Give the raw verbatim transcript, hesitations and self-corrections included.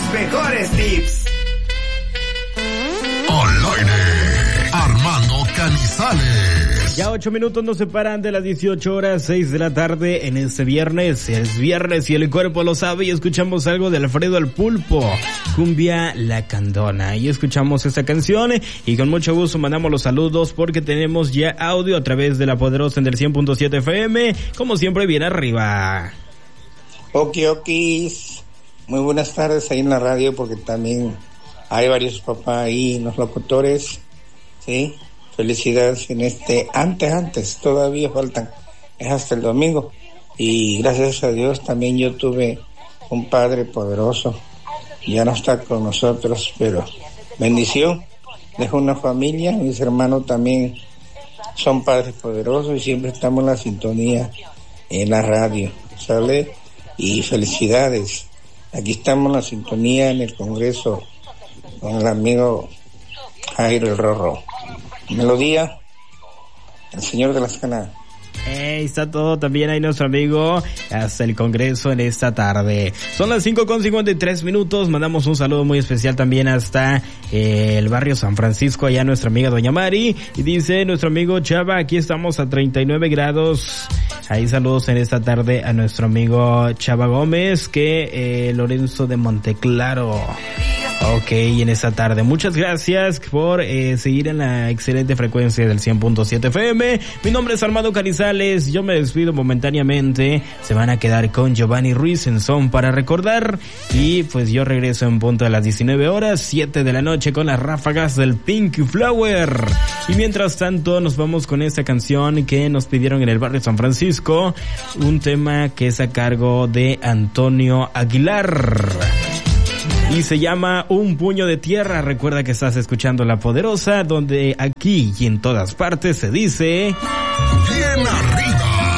mejores tips. Al aire, Armando Canizales. Ya ocho minutos nos separan de las dieciocho horas, seis de la tarde en este viernes. Es viernes y el cuerpo lo sabe y escuchamos algo de Alfredo el Pulpo, Cumbia La Candona. Y escuchamos esta canción y con mucho gusto mandamos los saludos porque tenemos ya audio a través de la Poderosa en el cien punto siete F M. Como siempre, bien arriba. Oki okis. Muy buenas tardes ahí en la radio porque también hay varios papás ahí, los locutores, ¿sí? Felicidades en este, antes, antes, todavía faltan, es hasta el domingo. Y gracias a Dios también yo tuve un padre poderoso, ya no está con nosotros, pero bendición, dejó una familia, mis hermanos también son padres poderosos y siempre estamos en la sintonía en la radio, ¿sale? Y felicidades, aquí estamos en la sintonía en el Congreso con el amigo Jairo el Rorro. Melodía, el señor de las canas. Hey, está todo también ahí nuestro amigo hasta el Congreso en esta tarde. Son las cinco con cincuenta y tres minutos. Mandamos un saludo muy especial también hasta eh, el barrio San Francisco, allá nuestra amiga Doña Mari. Y dice nuestro amigo Chava, aquí estamos a treinta y nueve grados. Ahí saludos en esta tarde a nuestro amigo Chava Gómez, que eh, Lorenzo de Monteclaro. Ok, en esta tarde. Muchas gracias por eh, seguir en la excelente frecuencia del cien punto siete F M. Mi nombre es Armando Canizales. Yo me despido momentáneamente. Se van a quedar con Giovanni Ruiz en Son para Recordar. Y pues yo regreso en punto a las diecinueve horas, siete de la noche con las ráfagas del Pink Flower. Y mientras tanto nos vamos con esta canción que nos pidieron en el barrio San Francisco. Un tema que es a cargo de Antonio Aguilar. Y se llama Un Puño de Tierra. Recuerda que estás escuchando La Poderosa, donde aquí y en todas partes se dice... Bien